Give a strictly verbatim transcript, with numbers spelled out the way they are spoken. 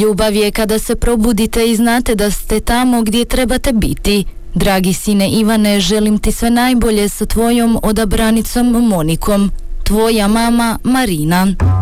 Ljubav je kada se probudite i znate da ste tamo gdje trebate biti. Dragi sine Ivane, želim ti sve najbolje sa tvojom odabranicom Monikom. Tvoja mama Marina.